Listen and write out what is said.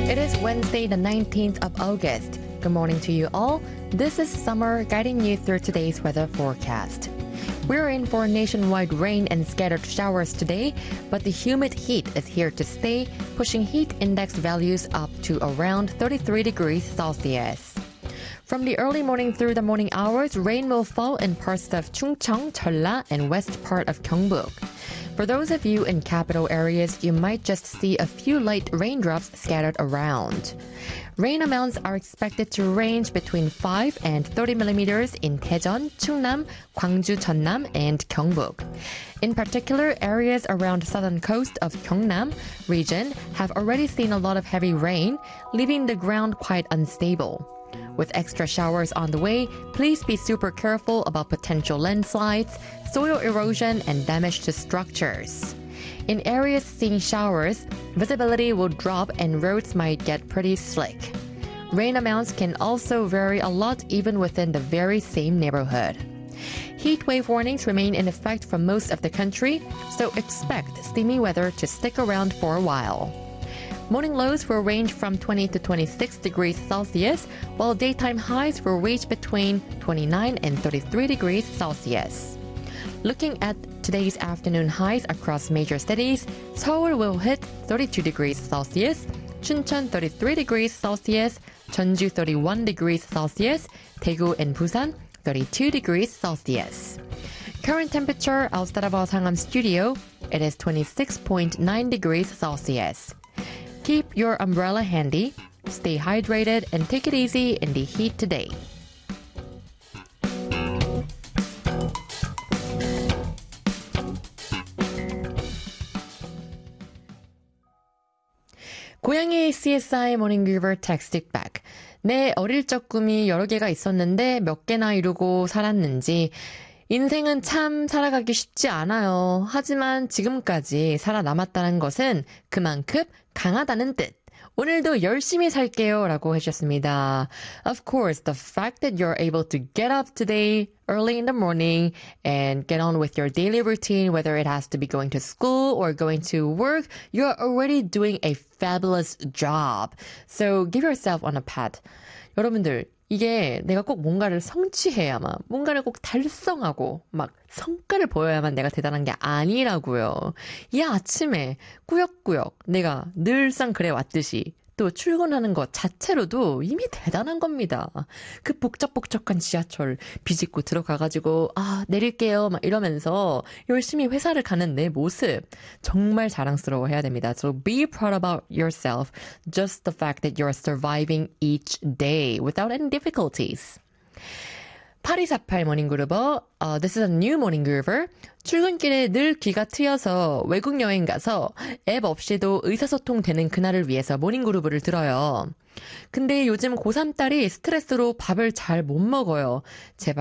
It is Wednesday, the 19th of August. Good morning to you all. This is Summer guiding you through today's weather forecast. We're in for nationwide rain and scattered showers today, but the humid heat is here to stay, pushing heat index values up to around 33 degrees Celsius. From the early morning through the morning hours, rain will fall in parts of Chungcheong, Jeolla, and west part of Gyeongbuk. For those of you in capital areas, you might just see a few light raindrops scattered around. Rain amounts are expected to range between 5 and 30 millimeters in Daejeon, Chungnam, Gwangju, Jeonnam, and Gyeongbuk. In particular, areas around the southern coast of Gyeongnam region have already seen a lot of heavy rain, leaving the ground quite unstable. With extra showers on the way, please be super careful about potential landslides, soil erosion, and damage to structures. In areas seeing showers, visibility will drop and roads might get pretty slick. Rain amounts can also vary a lot even within the very same neighborhood. Heat wave warnings remain in effect for most of the country, so expect steamy weather to stick around for a while. Morning lows will range from 20 to 26 degrees Celsius, while daytime highs will reach between 29 and 33 degrees Celsius. Looking at today's afternoon highs across major cities, Seoul will hit 32 degrees Celsius, Chuncheon 33 degrees Celsius, Jeonju 31 degrees Celsius, Daegu and Busan 32 degrees Celsius. Current temperature outside of our Sangam studio, it is 26.9 degrees Celsius. Keep your umbrella handy, stay hydrated, and take it easy in the heat today. 고양이 CSI Morning River texted back. 내 어릴 적 꿈이 여러 개가 있었는데 몇 개나 이루고 살았는지 인생은 참 살아가기 쉽지 않아요. 하지만 지금까지 살아남았다는 것은 그만큼 강하다는 뜻. 오늘도 열심히 살게요 라고 해주셨습니다. Of course, the fact that you're able to get up today early in the morning and get on with your daily routine, whether it has to be going to school or going to work, you're already doing a fabulous job. So give yourself on a pat. 여러분들, 이게 내가 꼭 뭔가를 성취해야만, 뭔가를 꼭 달성하고 막 성과를 보여야만 내가 대단한 게 아니라고요. 이 아침에 꾸역꾸역 내가 늘상 그래왔듯이 또 출근하는 것 자체로도 이미 대단한 겁니다. 그 복잡복잡한 지하철 비집고 들어가가지고 내릴게요 막 이러면서 열심히 회사를 가는 내 모습 정말 자랑스러워해야 됩니다. So be proud about yourself. Just the fact that you're surviving each day without any difficulties. 8248 모닝그루버, this is a new 모닝그루버. 출근길에 늘 귀가 트여서 외국 여행 가서 앱 없이도 의사소통 되는 그날을 위해서 모닝그루브를 들어요. 근데 요즘 고3 딸이 스트레스로 밥을 잘 못 먹어요. 제발